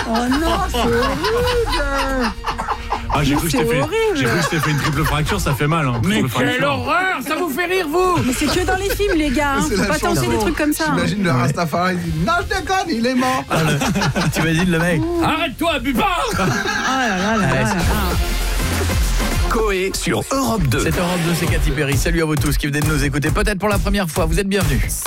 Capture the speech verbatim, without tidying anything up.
Oh non, c'est horrible. Ah, j'ai Mais cru que je c'est t'ai fait, horrible. j'ai cru que je t'ai fait une triple fracture, ça fait mal. Hein, Mais triple quelle fracture. horreur! Ça vous fait rire, vous? Mais c'est que dans les films, les gars. Hein. C'est Faut la pas tenter chanson. des trucs comme ça. hein. J'imagine le Rastafari il dit non, je déconne, il est mort. T'imagines le mec? Arrête-toi, Bupard! Oh là là là là là. Coé sur Europe deux. C'est Europe deux, c'est Katy Perry. Salut à vous tous qui venez de nous écouter peut-être pour la première fois. Vous êtes bienvenus.